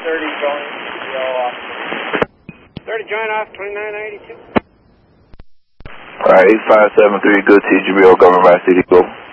30 joint off 2992. Alright, 8573, good TGBO, government by City Go.